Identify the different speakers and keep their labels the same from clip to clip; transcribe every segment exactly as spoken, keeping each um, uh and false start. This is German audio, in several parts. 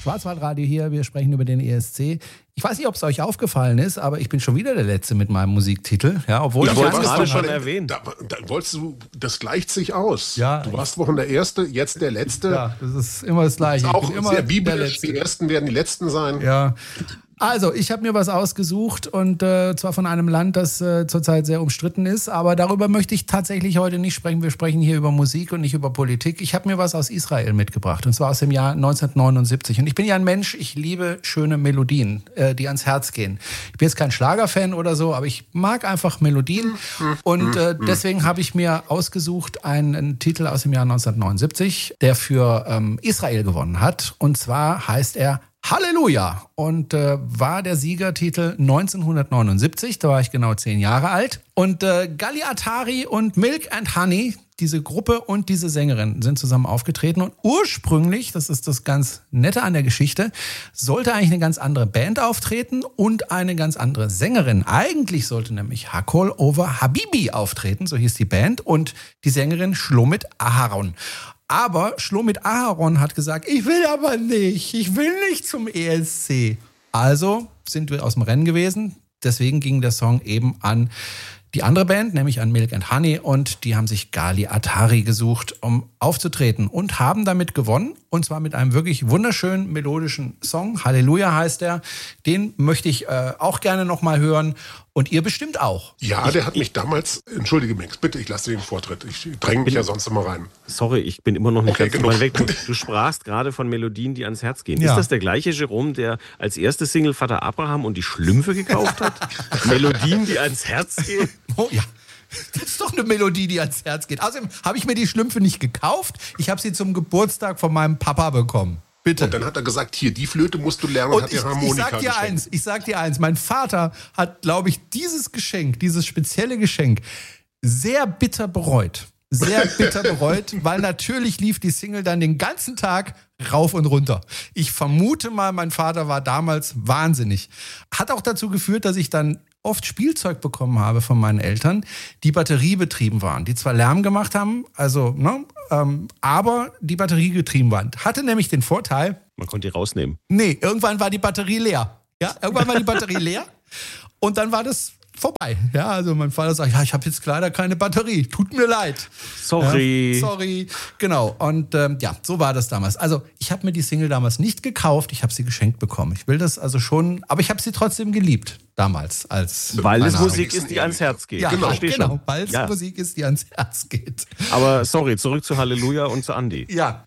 Speaker 1: Schwarzwaldradio hier, wir sprechen über den E S C. Ich weiß nicht, ob es euch aufgefallen ist, aber ich bin schon wieder der Letzte mit meinem Musiktitel. Ja, obwohl
Speaker 2: ja,
Speaker 1: ich
Speaker 2: wollte
Speaker 1: gerade
Speaker 2: schon erwähnt.
Speaker 3: Da, da wolltest du, das gleicht sich aus.
Speaker 1: Ja,
Speaker 3: du warst Wochen der Erste, jetzt der Letzte.
Speaker 1: Ja, das ist immer das Gleiche.
Speaker 3: Das ist auch
Speaker 1: ich bin immer
Speaker 3: sehr biblisch.
Speaker 1: der Letzte.
Speaker 3: Die Ersten werden die Letzten sein.
Speaker 1: Ja. Also, ich habe mir was ausgesucht und äh, zwar von einem Land, das äh, zurzeit sehr umstritten ist, aber darüber möchte ich tatsächlich heute nicht sprechen. Wir sprechen hier über Musik und nicht über Politik. Ich habe mir was aus Israel mitgebracht und zwar aus dem Jahr neunzehnhundertneunundsiebzig. Und ich bin ja ein Mensch, ich liebe schöne Melodien, äh, die ans Herz gehen. Ich bin jetzt kein Schlagerfan oder so, aber ich mag einfach Melodien und äh, deswegen habe ich mir ausgesucht einen, einen Titel aus dem Jahr neunzehnhundertneunundsiebzig, der für ähm, Israel gewonnen hat und zwar heißt er Halleluja und äh, war der Siegertitel neunzehnhundertneunundsiebzig, da war ich genau zehn Jahre alt. Und äh, Gali Atari und Milk and Honey, diese Gruppe und diese Sängerin sind zusammen aufgetreten. Und ursprünglich, das ist das ganz Nette an der Geschichte, sollte eigentlich eine ganz andere Band auftreten und eine ganz andere Sängerin. Eigentlich sollte nämlich Hakol Over Habibi auftreten, so hieß die Band, und die Sängerin Shlomit Aharon. Aber Shlomit Aharon hat gesagt, ich will aber nicht, ich will nicht zum E S C. Also sind wir aus dem Rennen gewesen. Deswegen ging der Song eben an die andere Band, nämlich an Milk and Honey. Und die haben sich Gali Atari gesucht, um aufzutreten und haben damit gewonnen. Und zwar mit einem wirklich wunderschönen melodischen Song. Halleluja heißt er. Den möchte ich äh, auch gerne nochmal hören. Und ihr bestimmt auch.
Speaker 3: Ja, der hat mich damals, entschuldige Max, bitte, ich lasse dir den Vortritt. Ich dränge mich ja sonst immer rein.
Speaker 2: Sorry, ich bin immer noch nicht
Speaker 3: okay,
Speaker 2: ganz weit weg. Du, du sprachst gerade von Melodien, die ans Herz gehen.
Speaker 1: Ja.
Speaker 2: Ist das der gleiche Jerome, der als erste Single Vater Abraham und die Schlümpfe gekauft hat? Melodien, die ans Herz gehen?
Speaker 1: Oh ja. Das ist doch eine Melodie, die ans Herz geht. Außerdem habe ich mir die Schlümpfe nicht gekauft. Ich habe sie zum Geburtstag von meinem Papa bekommen. Bitte.
Speaker 3: Und dann hat er gesagt, hier, die Flöte musst du lernen und,
Speaker 1: Und
Speaker 3: hat
Speaker 1: ich,
Speaker 3: dir Harmonika
Speaker 1: ich sag dir
Speaker 3: geschenkt.
Speaker 1: eins, ich sag dir eins, mein Vater hat, glaube ich, dieses Geschenk, dieses spezielle Geschenk sehr bitter bereut. Sehr bitter bereut, weil natürlich lief die Single dann den ganzen Tag rauf und runter. Ich vermute mal, mein Vater war damals wahnsinnig. Hat auch dazu geführt, dass ich dann oft Spielzeug bekommen habe von meinen Eltern, die batteriebetrieben waren, die zwar Lärm gemacht haben, also, ne, ähm, aber die batteriegetrieben waren. Hatte nämlich den Vorteil,
Speaker 2: man konnte die rausnehmen.
Speaker 1: Nee, irgendwann war die Batterie leer. Ja, irgendwann war die Batterie leer und dann war das vorbei. Ja, also mein Vater sagt, ja, ich habe jetzt leider keine Batterie. Tut mir leid.
Speaker 2: Sorry.
Speaker 1: Ja, sorry. Genau. Und ähm, ja, so war das damals. Also ich habe mir die Single damals nicht gekauft, ich habe sie geschenkt bekommen. Ich will das also schon, aber ich habe sie trotzdem geliebt damals. als
Speaker 2: Weil es
Speaker 3: Ahnung.
Speaker 2: Musik ist, die ans Herz geht.
Speaker 1: Ja,
Speaker 2: Ich
Speaker 1: genau,
Speaker 2: verstehe
Speaker 1: genau
Speaker 2: schon.
Speaker 1: weil es
Speaker 2: Ja.
Speaker 1: Musik ist, die ans Herz geht.
Speaker 2: Aber sorry, zurück zu Halleluja und zu Andi.
Speaker 1: Ja.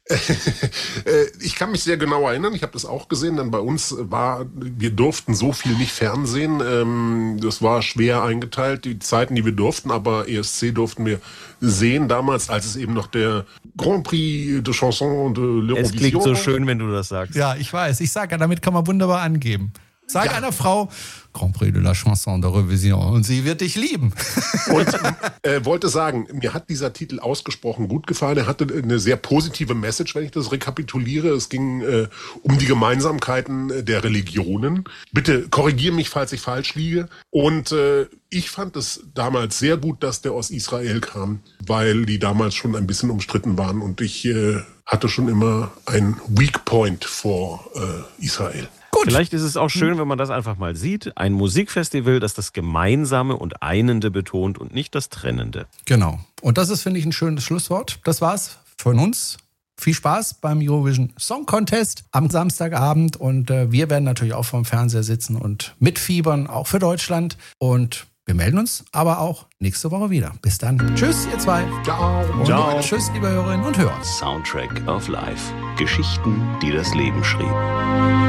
Speaker 3: Ich kann mich sehr genau erinnern, ich habe das auch gesehen, denn bei uns war, wir durften so viel nicht fernsehen, ähm, das war schwer eingeteilt, die Zeiten, die wir durften, aber E S C durften wir sehen damals, als es eben noch der Grand Prix de Chanson de l'Eurovision.
Speaker 2: Es klingt so schön, wenn du das sagst.
Speaker 1: Ja, ich weiß. Ich sage ja, damit kann man wunderbar angeben. Sag
Speaker 3: Ja.
Speaker 1: einer Frau, Grand Prix de la Chanson de Revision und sie wird dich lieben.
Speaker 3: Und äh, wollte sagen, mir hat dieser Titel ausgesprochen gut gefallen. Er hatte eine sehr positive Message, wenn ich das rekapituliere. Es ging äh, um die Gemeinsamkeiten der Religionen. Bitte korrigiere mich, falls ich falsch liege. Und äh, ich fand es damals sehr gut, dass der aus Israel kam, weil die damals schon ein bisschen umstritten waren. Und ich äh, hatte schon immer ein Weak Point vor äh, Israel.
Speaker 1: Gut.
Speaker 2: Vielleicht ist es auch schön, wenn man das einfach mal sieht. Ein Musikfestival, das das Gemeinsame und Einende betont und nicht das Trennende.
Speaker 1: Genau. Und das ist, finde ich, ein schönes Schlusswort. Das war's von uns. Viel Spaß beim Eurovision Song Contest am Samstagabend. Und äh, wir werden natürlich auch vorm Fernseher sitzen und mitfiebern, auch für Deutschland. Und wir melden uns aber auch nächste Woche wieder. Bis dann. Tschüss, ihr zwei.
Speaker 3: Ciao.
Speaker 1: Und
Speaker 2: Ciao.
Speaker 1: tschüss, liebe Hörerinnen und Hörer.
Speaker 4: Soundtrack of Life. Geschichten, die das Leben schrieb.